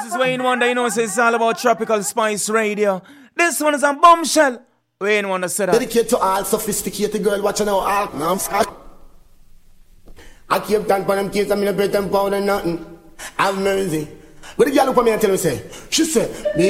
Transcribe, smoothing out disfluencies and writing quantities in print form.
This is Wayne Wonder, you know, so it's all about Tropical Spice Radio. This one is a bombshell. Wayne Wonder said that. Dedicate to all sophisticated girl watching our all. No, I'm scared. I keep down for them kids, I'm in a bed and powder nothing. Have mercy. What the girl look at me and tell me, say? She said,